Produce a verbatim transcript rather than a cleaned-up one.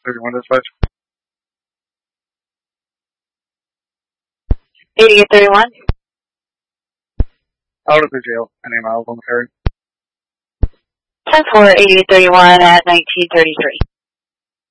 thirty-one dispatch. eighty-eight thirty-one. Out of the jail. Any miles on the ferry? ten four eighty-eight thirty-one at nineteen thirty-three.